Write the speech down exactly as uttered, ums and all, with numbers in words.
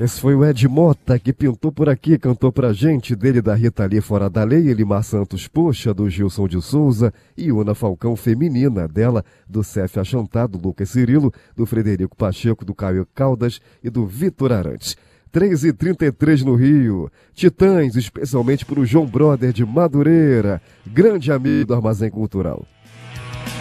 Esse foi o Ed Mota, que pintou por aqui, cantou pra gente, dele da Rita Lee Fora da Lei, Elimar Santos Poxa, do Gilson de Souza, e Una Falcão Feminina, dela, do Cef Achantado, do Lucas Cirilo, do Frederico Pacheco, do Caio Caldas e do Vitor Arantes. três e trinta e três no Rio. Titãs, especialmente para o João Brother de Madureira, grande amigo do Armazém Cultural.